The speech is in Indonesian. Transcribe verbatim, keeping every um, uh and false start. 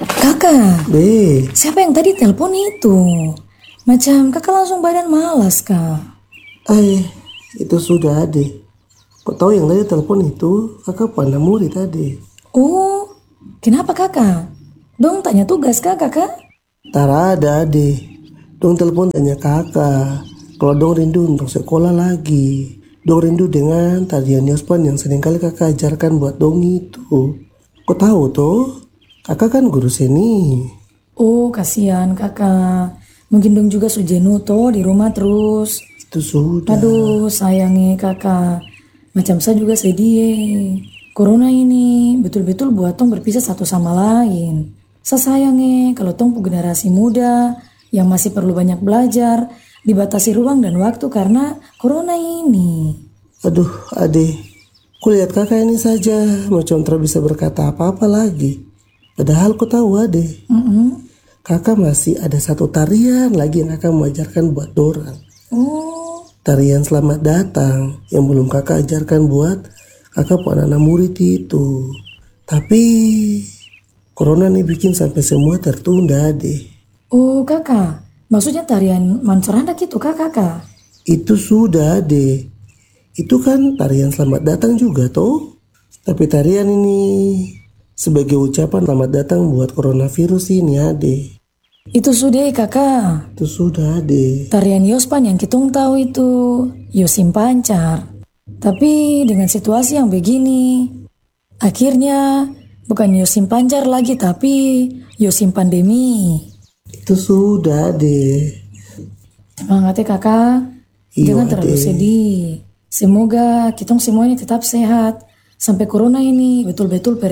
Kakak, Be, siapa yang tadi telepon itu? Macam kakak langsung badan malas, Kak. eh, itu sudah ade. Kau tahu yang tadi telepon itu kakak pandang murid tadi. Oh, kenapa kakak? Dong tanya tugas kak, kakak? Tara ada ade. Dong telepon tanya kakak. Kalau dong rindu untuk sekolah lagi. Dong rindu dengan tarian Yospan yang seringkali kakak ajarkan buat dong itu. Kau tahu toh? Kakak kan guru seni. Oh, kasihan kakak. Mungkin dong juga sujenu toh di rumah terus. Itu sudah. Aduh, sayangnya kakak. Macam saya juga sedih. Corona ini betul-betul buat tong berpisah satu sama lain. Saya sayangnya kalau tong pu generasi muda yang masih perlu banyak belajar, dibatasi ruang dan waktu karena corona ini. Aduh, ade. Kulihat kakak ini saja macam tak bisa berkata apa-apa lagi. Padahal ku tahu ade. Mm-mm. Kakak masih ada satu tarian lagi yang kakak mengajarkan buat dorang. Oh, Tarian selamat datang yang belum kakak ajarkan buat kakak buat anak murid itu. Tapi corona nih bikin sampai semua tertunda deh. oh kakak. Maksudnya tarian Mansoranda gitu kak kakak? Itu sudah deh. Itu kan tarian selamat datang juga toh. Tapi tarian ini sebagai ucapan selamat datang buat coronavirus ini ade. Itu sudah kakak. Itu sudah ade. Tarian Yospan yang kita tahu itu Yosim Pancar. Tapi dengan situasi yang begini, akhirnya bukan Yosim Pancar lagi tapi Yosim Pandemi. Itu sudah deh. Semangat ya kakak, Iya, jangan terlalu Ade. sedih. Semoga kita semuanya tetap sehat sampai corona ini betul-betul pergi.